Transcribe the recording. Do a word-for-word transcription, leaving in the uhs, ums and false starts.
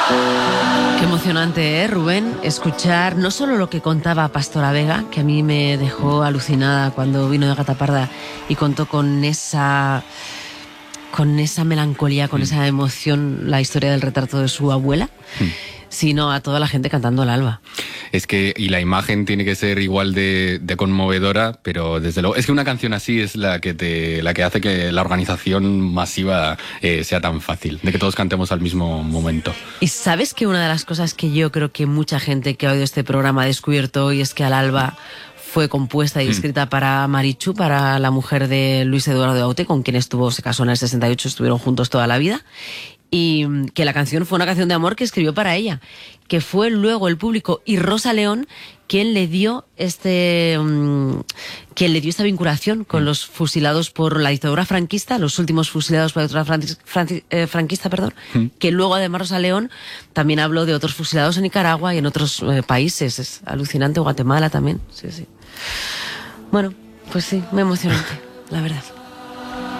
Qué emocionante, ¿eh, Rubén? Escuchar no solo lo que contaba Pastora Vega, que a mí me dejó alucinada cuando vino de Gata Parda y contó con esa, con esa melancolía, con mm. esa emoción, la historia del retrato de su abuela, mm. sino a toda la gente cantando al alba. Es que, y la imagen tiene que ser igual de, de conmovedora, pero desde luego, es que una canción así es la que te, la que hace que la organización masiva eh, sea tan fácil, de que todos cantemos al mismo momento. Y sabes que una de las cosas que yo creo que mucha gente que ha oído este programa ha descubierto hoy es que Al alba fue compuesta y escrita mm. para Marichu, para la mujer de Luis Eduardo Aute, con quien estuvo, se casó en el sesenta y ocho, estuvieron juntos toda la vida. Y que la canción fue una canción de amor que escribió para ella, que fue luego el público y Rosa León quien le dio este um, quien le dio esta vinculación con mm. los fusilados por la dictadura franquista, los últimos fusilados por la dictadura franqui, eh, franquista, perdón, mm. que luego además Rosa León también habló de otros fusilados en Nicaragua y en otros eh, países. Es alucinante, Guatemala también. Sí, sí. Bueno, pues sí, muy emocionante, la verdad.